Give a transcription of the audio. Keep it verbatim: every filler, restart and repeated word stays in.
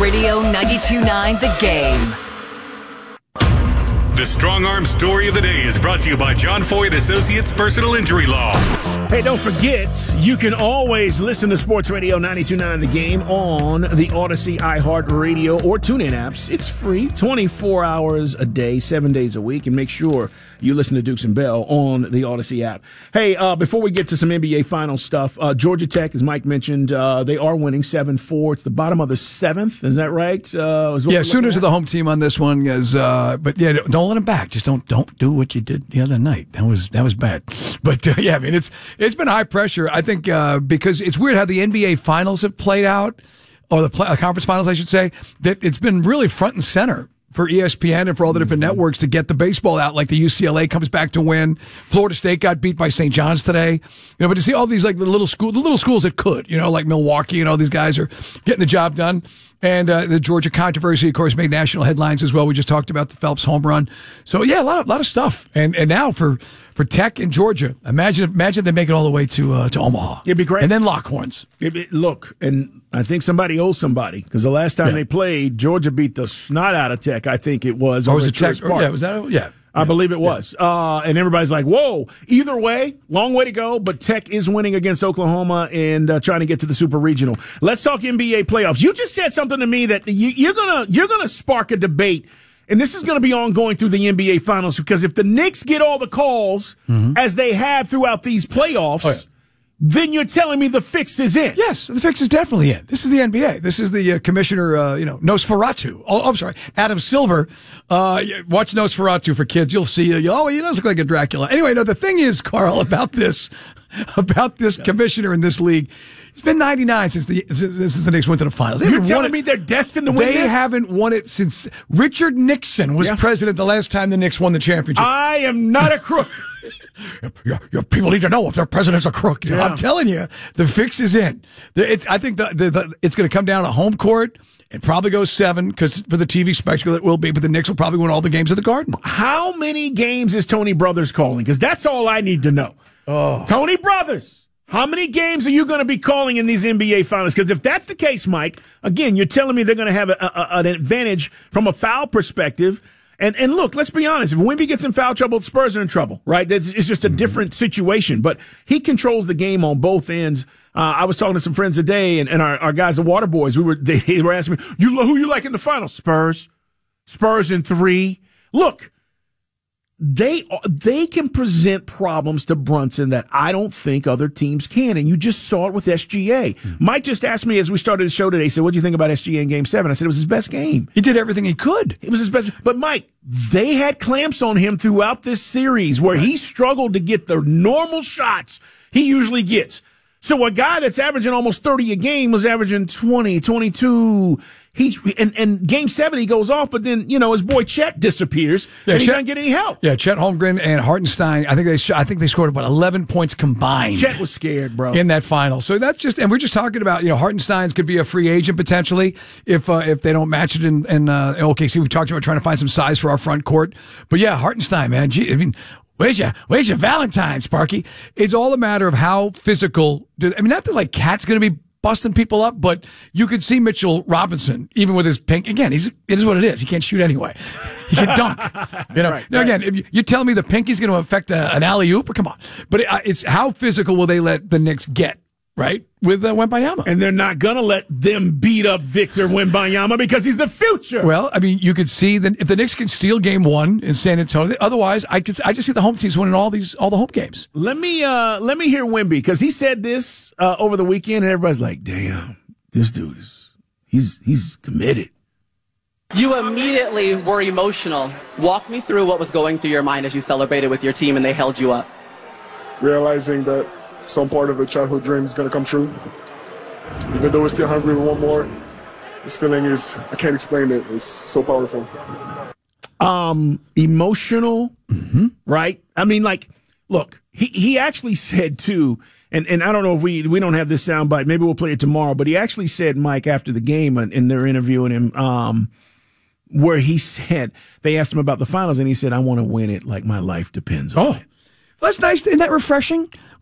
Radio ninety-two point nine The Game. The Strong Arm Story of the Day is brought to you by John Foy Associates Personal Injury Law. Hey, don't forget, you can always listen to Sports Radio ninety-two point nine The Game on the Odyssey, iHeartRadio, or TuneIn apps. It's free, twenty-four hours a day, seven days a week, and make sure you listen to Dukes and Bell on the Odyssey app. Hey, uh, before we get to some N B A final stuff, uh, Georgia Tech, as Mike mentioned, uh, they are winning seven four. It's the bottom of the seventh. Is that right? Uh, yeah, Sooners are the home team on this one. Is, uh, but yeah, don't let them back. Just don't don't do what you did the other night. That was that was bad. But uh, yeah, I mean, it's it's been high pressure. I think uh, because it's weird how the N B A finals have played out, or the play, uh, conference finals, I should say, that it's been really front and center for E S P N and for all the different networks to get the baseball out. Like the U C L A comes back to win. Florida State got beat by Saint John's today. You know, but to see all these like the little school, the little schools that could, you know, like Milwaukee and all these guys are getting the job done. And uh, the Georgia controversy, of course, made national headlines as well. We just talked about the Phelps home run. So yeah, a lot of lot of stuff. And and now for for Tech and Georgia, imagine imagine they make it all the way to uh, to Omaha. It'd be great. And then Lockhorns. It, it, look, and I think somebody owes somebody because the last time yeah. they played, Georgia beat the snot out of Tech. I think it was. Or was it Tech? Yeah, was that? Yeah. I yeah. believe it was. Yeah. Uh, and everybody's like, whoa, either way, long way to go, but Tech is winning against Oklahoma and uh, trying to get to the Super Regional. Let's talk N B A playoffs. You just said something to me that you, you're gonna you're gonna spark a debate, and this is gonna be ongoing through the N B A Finals because if the Knicks get all the calls mm-hmm. as they have throughout these playoffs. Oh, yeah. Then you're telling me the fix is in. Yes, the fix is definitely in. This is the N B A. This is the uh, commissioner, uh, you know, Nosferatu. Oh, I'm sorry, Adam Silver. Uh, watch Nosferatu for kids. You'll see. Uh, oh, he does look like a Dracula. Anyway, no, the thing is, Carl, about this, about this yes. commissioner in this league. It's been ninety-nine since the since the Knicks went to the finals. They You're telling me they're destined to win They this? haven't won it since Richard Nixon was yeah. president the last time the Knicks won the championship. I am not a crook. Your, your people need to know if their president's a crook. You know, yeah. I'm telling you, the fix is in. It's, I think the, the, the, it's going to come down to home court. It probably goes seven because for the T V spectacle it will be, but the Knicks will probably win all the games at the Garden. How many games is Tony Brothers calling? Because that's all I need to know. Oh. Tony Brothers, how many games are you going to be calling in these N B A finals? Because if that's the case, Mike, again, you're telling me they're going to have a, a, an advantage from a foul perspective. And and look, let's be honest. If Wemby gets in foul trouble, the Spurs are in trouble, right? It's, it's just a different situation. But he controls the game on both ends. Uh, I was talking to some friends today, and, and our, our guys, the Water Boys, we were they, they were asking me, "You who you like in the finals?" Spurs, Spurs in three. Look, they they can present problems to Brunson that I don't think other teams can, and you just saw it with S G A. Mm-hmm. Mike just asked me as we started the show today, he said, what do you think about S G A in Game seven? I said, it was his best game. He did everything he could. It was his best. But, Mike, they had clamps on him throughout this series where right. he struggled to get the normal shots he usually gets. So a guy that's averaging almost thirty a game was averaging twenty, twenty-two. He's and, and game seven he goes off, but then you know his boy Chet disappears yeah, and he Chet, doesn't get any help. Yeah, Chet Holmgren and Hartenstein. I think they I think they scored about eleven points combined. Chet was scared, bro, in that final. So that's just and we're just talking about you know Hartenstein's could be a free agent potentially if uh, if they don't match it in, in uh, O K C. We talked about trying to find some size for our front court, but yeah, Hartenstein, man. Gee, I mean. Where's your, where's your Valentine, Sparky? It's all a matter of how physical. I mean, not that like Cat's going to be busting people up, but you could see Mitchell Robinson, even with his pink. Again, he's it is what it is. He can't shoot anyway. He can dunk. You know. Right, now, right. Again, if you, you're telling me the pinky's going to affect a, an alley oop, come on. But it, uh, it's how physical will they let the Knicks get? Right? With uh, Wembanyama. And they're not going to let them beat up Victor Wembanyama because he's the future. Well, I mean, you could see that if the Knicks can steal game one in San Antonio, otherwise, I could, I just see the home teams winning all these, all the home games. Let me, uh, let me hear Wemby because he said this, uh, over the weekend and everybody's like, damn, this dude is, he's, he's committed. You immediately were emotional. Walk me through what was going through your mind as you celebrated with your team and they held you up. Realizing that some part of a childhood dream is going to come true. Even though we're still hungry, we want more. This feeling is, I can't explain it. It's so powerful. Um, emotional, mm-hmm. right? I mean, like, look, he, he actually said, too, and, and I don't know if we we don't have this soundbite. Maybe we'll play it tomorrow. But he actually said, Mike, after the game, and they're interviewing him, um, where he said, they asked him about the finals, and he said, I want to win it like my life depends on oh. it. That's nice. Isn't that refreshing?